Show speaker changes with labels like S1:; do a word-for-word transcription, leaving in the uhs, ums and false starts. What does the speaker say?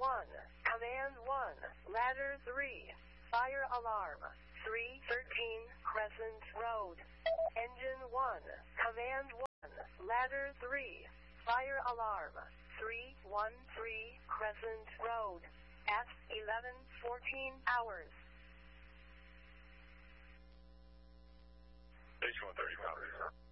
S1: one, Command one, Ladder three, Fire Alarm, three thirteen Crescent Road. Engine one, Command one, Ladder three, Fire Alarm, three one three Crescent Road. At eleven fourteen hours.
S2: H one thirty, copy.